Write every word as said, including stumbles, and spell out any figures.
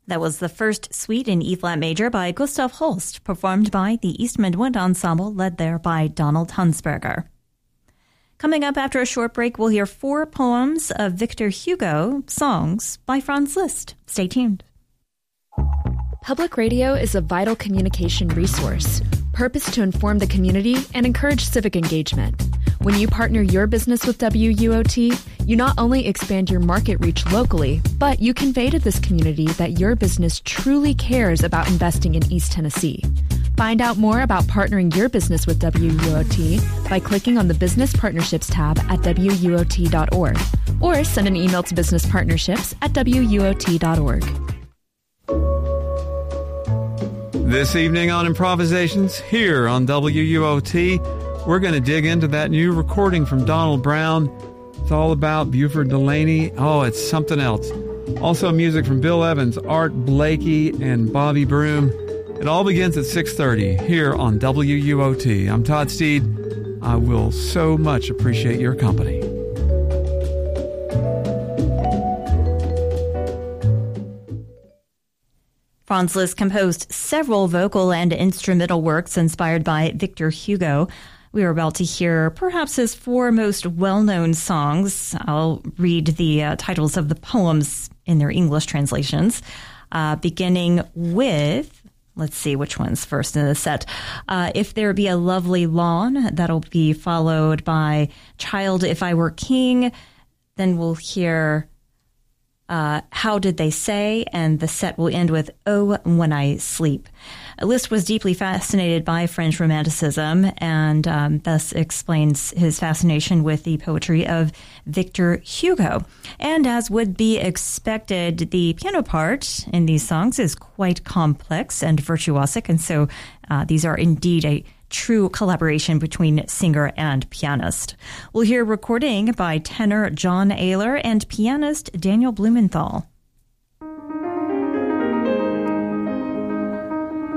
That was the first suite in E-flat major by Gustav Holst, performed by the Eastman Wind Ensemble, led there by Donald Hunsberger. Coming up after a short break, we'll hear four poems of Victor Hugo, songs by Franz Liszt. Stay tuned. Public radio is a vital communication resource, purposed to inform the community and encourage civic engagement. When you partner your business with W U O T, you not only expand your market reach locally, but you convey to this community that your business truly cares about investing in East Tennessee. Find out more about partnering your business with W U O T by clicking on the Business Partnerships tab at W U O T dot org or send an email to business partnerships at W U O T dot org. This evening on Improvisations here on W U O T, we're going to dig into that new recording from Donald Brown. It's all about Buford Delaney. Oh, it's something else. Also music from Bill Evans, Art Blakey, and Bobby Broom. It all begins at six thirty here on W U O T. I'm Todd Steed. I will so much appreciate your company. Franz Liszt composed several vocal and instrumental works inspired by Victor Hugo. We are about to hear perhaps his four most well-known songs. I'll read the uh, titles of the poems in their English translations, uh, beginning with, let's see which one's first in the set. Uh, If There Be a Lovely Lawn, that'll be followed by Child, If I Were King. Then we'll hear uh, How Did They Say? And the set will end with Oh, When I Sleep. Liszt was deeply fascinated by French Romanticism and um, thus explains his fascination with the poetry of Victor Hugo. And as would be expected, the piano part in these songs is quite complex and virtuosic, and so uh, these are indeed a true collaboration between singer and pianist. We'll hear a recording by tenor John Ayler and pianist Daniel Blumenthal.